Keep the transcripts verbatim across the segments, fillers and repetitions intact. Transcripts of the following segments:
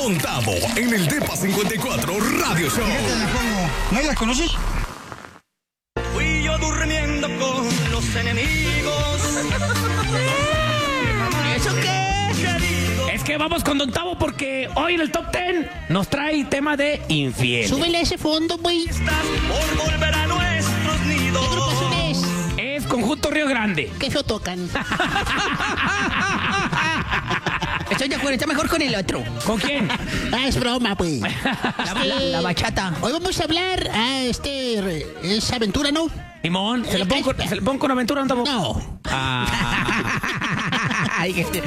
Don Tavo en el Depa cincuenta y cuatro Radio Show. Fíjate, la pongo. ¿No las conoces? Fui yo durmiendo con los enemigos. ¿Eso qué? Querido. Es que vamos con Don Tavo porque hoy en el Top Ten nos trae tema de infiel. Súbele a ese fondo, güey. Estás por volver a nuestros nidos. ¿Qué agrupación es? Es Conjunto Río Grande. ¿Qué feo tocan? Estoy de acuerdo, está mejor con el otro. ¿Con quién? Ah, es broma, güey. La, la- la bachata. Hoy vamos a hablar, ah, este, es aventura, ¿no? Simón, ¿se le pongo, se le pongo con aventura, Don Tavo? No. Ah, Ay, este.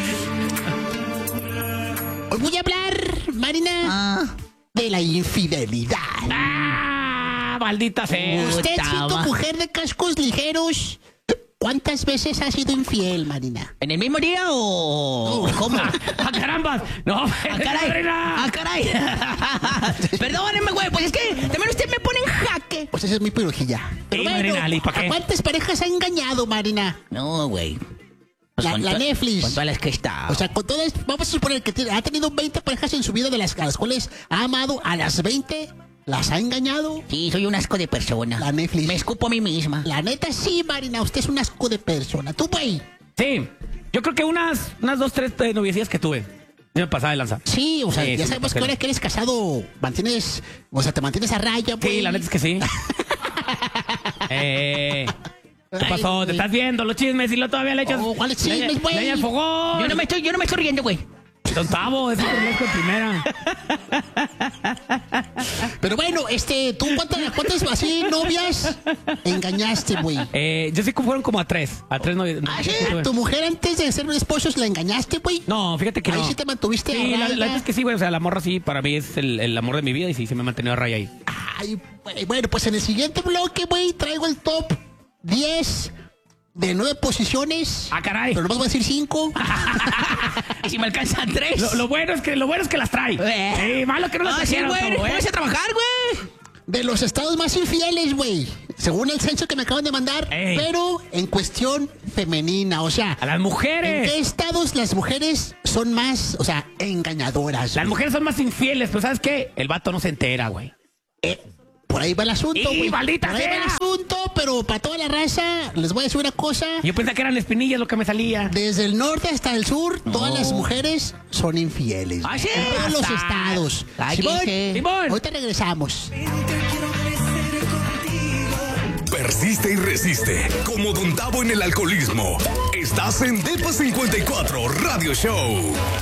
Hoy voy a hablar, Marina, Ah, de la infidelidad. ah, maldita sea. Usted, puta siendo ma- mujer de cascos ligeros, ¿cuántas veces ha sido infiel, Marina? ¿en el mismo día o cómo? ¡Ah, carambas! ¡No! ¡Ah, caray! ¡Ah, caray! Perdónenme, güey, pues es que también usted me pone en jaque. Pues esa es mi pirujilla. Pero Sí, bueno, Marina, ¿y pa' qué? ¿a cuántas parejas ha engañado, Marina? No, güey. Pues La- con la to- Netflix. Con todas las que está. O sea, con todas, vamos a suponer que tiene- ha tenido veinte parejas en su vida, de las, a las cuales ha amado, a las veinte las ha engañado. Sí, soy un asco de persona. La Netflix. Me escupo a mí misma. La neta sí, Marina, usted es un asco de persona. Tú, güey. Sí, yo creo que unas, unas dos, tres eh, noviecillas que tuve. Ya me pasaba de lanza. Sí, o sea, Sí, ya sí, sabemos porque- que ahora que eres casado, mantienes, o sea, te mantienes a raya, güey. Sí, la neta es que sí. eh, ¿Qué pasó? ¿Te estás viendo los chismes y lo todavía le echas? Oh, ¿cuáles chismes, leña- güey? leña al fogón. Yo no me estoy, yo no me estoy riendo, güey. Don Tavo, es un burlesco en primera. Pero bueno, este, ¿tú cuántas, cuántas así novias engañaste, güey? Eh, yo sí que fueron como a tres. A tres novias. Ah, ¿sí? ¿Tu mujer antes de ser esposos la engañaste, güey? No, fíjate que Ahí no. sí te mantuviste Sí, a la, raya. la neta es que sí, güey. O sea, la morra sí, para mí es el, el amor de mi vida y sí, se me ha mantenido a raya ahí. Ay, güey, bueno, pues en el siguiente bloque, güey, traigo el top diez de nueve posiciones. Ah, caray. Pero nomás voy a decir cinco. Y si me alcanzan tres. Lo, lo bueno es que lo bueno es que las trae. Eh. Sí, malo que no las Ah, sí, trajera, güey. Don Tavo, ¿eh? Póngase a trabajar, güey. De los estados más infieles, güey. Según el censo que me acaban de mandar. Ey. Pero en cuestión femenina. O sea, A las ¿en mujeres. qué estados las mujeres son más, o sea, engañadoras? Las güey? mujeres son más infieles, pero ¿sabes qué? El vato no se entera, güey. Eh, por ahí va el asunto, ¡Y, güey. maldita Por ahí va el sea! asunto, pero para toda la raza, les voy a decir una cosa. Yo pensé que eran espinillas lo que me salía. Desde el norte hasta el sur, todas las mujeres son infieles. ¿Ah, sí? En todos los Hasta- estados. Cállese. Simón, Simón. ahorita regresamos. Persiste y resiste. Como Don Tavo en el alcoholismo. Estás en Depa cincuenta y cuatro Radio Show.